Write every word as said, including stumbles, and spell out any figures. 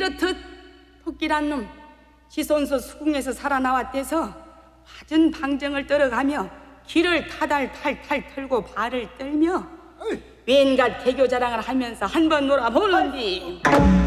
이렇듯 토끼란 놈 지손소 수궁에서 살아나왔대서 화진 방정을 떨어가며 길을 타달탈탈 털고 발을 떨며 왠가 개교 자랑을 하면서 한 번 놀아보는디